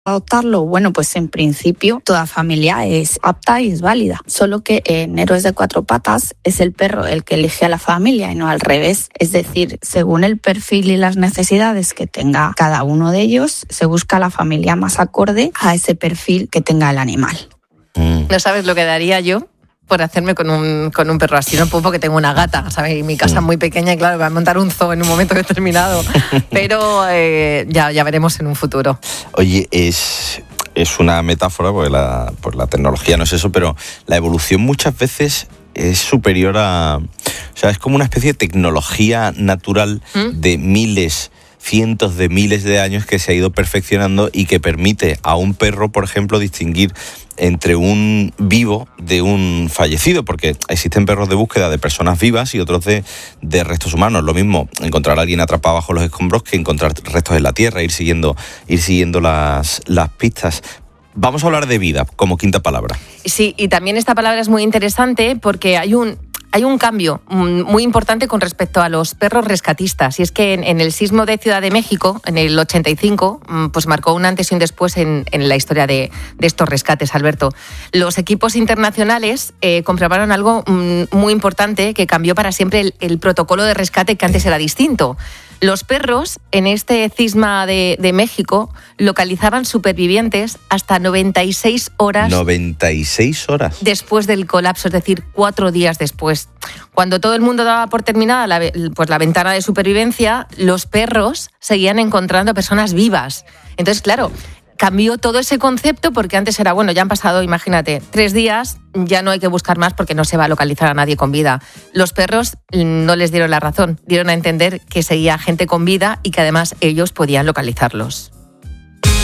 adoptarlo? Bueno, pues en principio toda familia es apta y es válida, solo que en Héroes de Cuatro Patas es el perro el que elige a la familia y no al revés. Es decir, según el perfil y las necesidades que tenga cada uno de ellos, se busca la familia más acorde a ese perfil que tenga el animal. No sabes lo que daría yo por hacerme con un perro así, no puedo porque tengo una gata, ¿sabes? Y mi casa es muy pequeña y claro, voy a montar un zoo en un momento determinado, pero ya veremos en un futuro. Oye, es una metáfora, porque la tecnología no es eso, pero la evolución muchas veces es superior a... O sea, es como una especie de tecnología natural de cientos de miles de años que se ha ido perfeccionando y que permite a un perro, por ejemplo, distinguir entre un vivo de un fallecido, porque existen perros de búsqueda de personas vivas y otros de restos humanos. Lo mismo encontrar a alguien atrapado bajo los escombros que encontrar restos en la tierra, ir siguiendo las pistas. Vamos a hablar de vida como quinta palabra. Sí, y también esta palabra es muy interesante porque hay un cambio muy importante con respecto a los perros rescatistas. Y es que en el sismo de Ciudad de México, en el 85, pues marcó un antes y un después en la historia de estos rescates, Alberto. Los equipos internacionales comprobaron algo muy importante que cambió para siempre el protocolo de rescate, que antes era distinto. Los perros en este cisma de México localizaban supervivientes hasta 96 horas. 96 horas. Después del colapso, es decir, 4 días después. Cuando todo el mundo daba por terminada la ventana de supervivencia, los perros seguían encontrando personas vivas. Entonces, claro, cambió todo ese concepto porque antes era, bueno, ya han pasado, imagínate, 3 días, ya no hay que buscar más porque no se va a localizar a nadie con vida. Los perros no les dieron la razón, dieron a entender que seguía gente con vida y que además ellos podían localizarlos.